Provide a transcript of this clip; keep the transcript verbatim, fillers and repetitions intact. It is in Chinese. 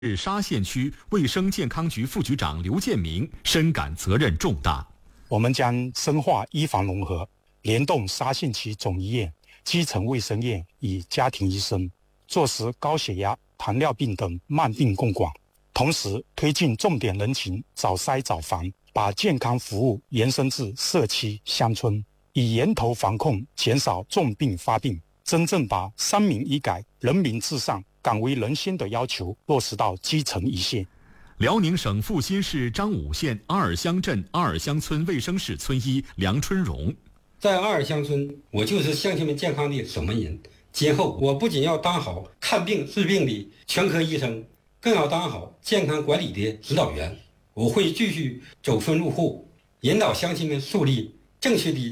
市沙县区卫生健康局副局长刘建明深感责任重大。 我们将深化医防融合，联动沙县区总医院、基层卫生院与家庭医生，落实高血压、糖尿病等慢病共管，同时推进重点人群早筛早防，把健康服务延伸至社区乡村，以源头防控，减少重病发病，真正把三民医改、人民至上、敢为人先的要求落实到基层一线。 辽宁省阜新市张武县阿尔乡镇阿尔乡村卫生室村医梁春荣， 在阿尔乡村，我就是乡亲们健康的守门人。今后我不仅要当好看病治病的全科医生，更要当好健康管理的指导员。我会继续走村入户，引导乡亲们树立正确的